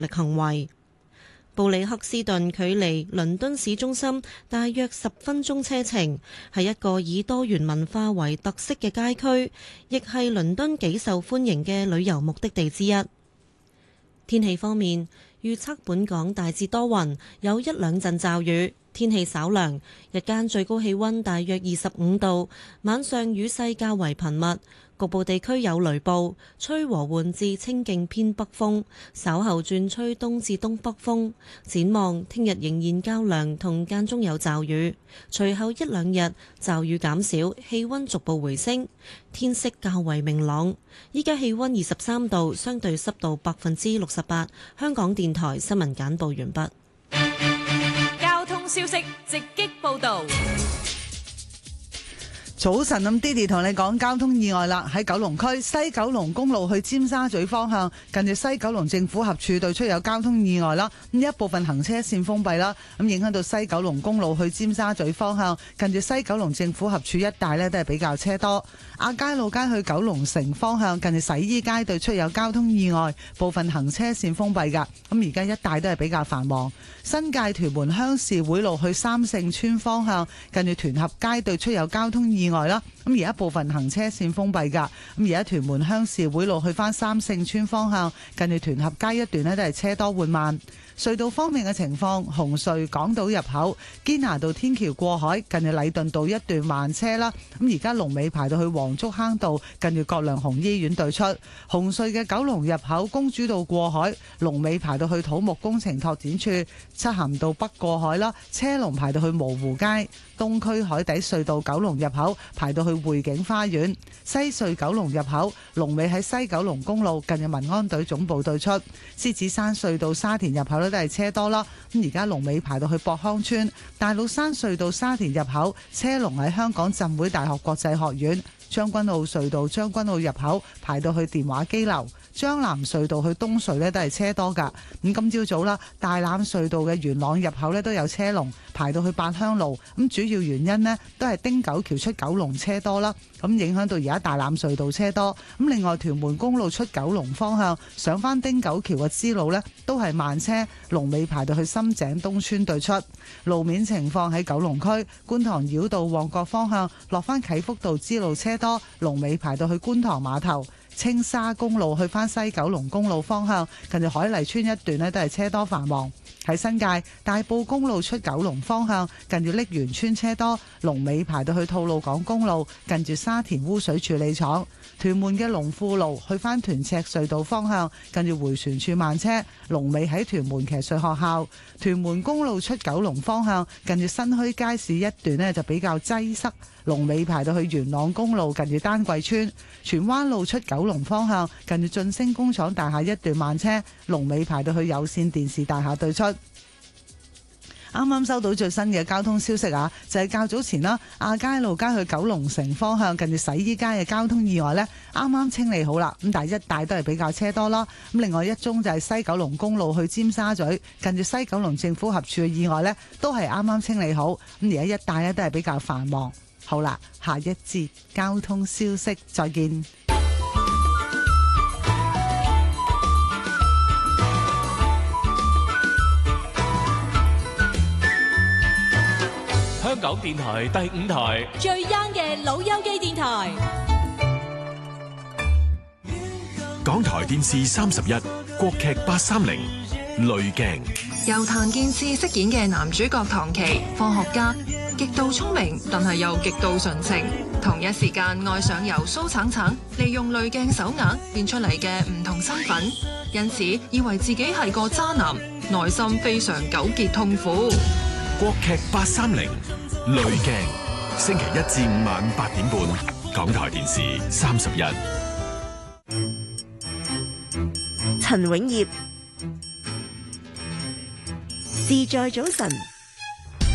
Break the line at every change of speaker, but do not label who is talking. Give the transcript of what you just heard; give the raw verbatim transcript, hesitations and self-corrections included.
力行為。布里克斯頓距離倫敦市中心大約十分鐘車程，係一個以多元文化為特色嘅街區，亦係倫敦幾受歡迎嘅旅遊目的地之一。天氣方面，預測本港大致多雲，有一兩陣驟雨，天氣稍涼，日間最高氣溫大約二十五度，晚上雨勢較為頻密。局部地區有雷暴，吹和緩至清勁偏北風，稍後轉吹東至東北風。展望聽日仍然較涼，同間中有驟雨，隨後一兩日驟雨減少，氣溫逐步回升，天色較為明朗。依家氣溫二十三度，相對濕度百分之六十八。香港電台新聞簡報完畢。
交通消息直擊報道。
早晨，咁 Didi 同你講交通意外啦，喺九龍區西九龍公路去尖沙咀方向，近住西九龍政府合署對出有交通意外啦，咁一部分行車線封閉啦，咁影響到西九龍公路去尖沙咀方向，近住西九龍政府合署一帶呢都係比較車多。亞皆老街去九龍城方向，近住洗衣街對出有交通意外，部分行車線封閉噶，咁而家一帶都係比較繁忙。新界屯門鄉事會路去三聖村方向，近住屯合街對出有交通意外啦，咁而家部分行車線封閉噶，咁而家屯門鄉事會路去翻三聖村方向，近住屯合街一段呢都係車多緩慢。隧道方面嘅情況，紅隧港島入口堅拿道天橋過海，近住禮頓道一段慢車啦。咁而家龍尾排到去黃竹坑道，近住葛量洪醫院對出。紅隧嘅九龍入口公主道過海，龍尾排到去土木工程拓展處。漆咸道北過海啦，車龍排到去蕪湖街。東區海底隧道九龍入口排到去匯景花園。西隧九龍入口龍尾喺西九龍公路，近住民安隊總部對出。獅子山隧道沙田入口咧都係車多啦，咁而家龍尾排到去博康村。大老山隧道沙田入口車龍喺香港浸會大學國際學院。將軍澳隧道將軍澳入口排到去電話機樓。將南隧道去東隧呢都係車多噶，咁今朝早啦，大欖隧道嘅元朗入口呢都有車龍排到去八鄉路，咁主要原因呢都係汀九橋出九龍車多啦，咁影響到而家大欖隧道車多。咁另外屯門公路出九龍方向上返汀九橋嘅支路呢都係慢車，龍尾排到去深井東村對出。路面情況喺九龍區觀塘繞道旺角方向落返啟福道支路車多，龍尾排到去觀塘碼頭。青沙公路去返西九龍公路方向，近住海麗村一段呢都係車多繁忙。喺新界大埔公路出九龍方向，近住瀝源村車多，龍尾排到去吐露港公路，近住沙田污水處理廠。屯門嘅龍富路去返屯赤隧道方向，近住迴旋處慢車，龍尾喺屯門騎術學校。屯門公路出九龍方向，近住新墟街市一段呢就比較擠塞，龍尾排到去元朗公路，近住丹桂村。荃灣路出九龍方向，近住晉升工廠大廈一段慢車，龍尾排到去有線電視大廈對出。啱啱收到最新嘅交通消息啊，就係較早前啦，亞皆老街去九龍城方向近住洗衣街嘅交通意外呢，啱啱清理好啦，咁但係一帶都係比較車多啦。咁另外一宗就係西九龍公路去尖沙咀近住西九龍政府合署嘅意外呢，都係啱啱清理好，咁而家一帶呢都係比較繁忙。好啦，下一節交通消息再見。
香港電台第五台
最 young 嘅老友記電台，
港台電視三十一國劇八三零濾鏡，
由譚健次飾演嘅男主角唐琪，科學家，極度聰明，但係又極度純情，同一時間愛上由蘇橙橙利用濾鏡手鐲變出嚟嘅唔同身份，因此以為自己係個渣男，內心非常糾結痛苦。
國劇八三零濾鏡，星期一至五晚八點半，港台電視三十一。
陳永業，自在早晨。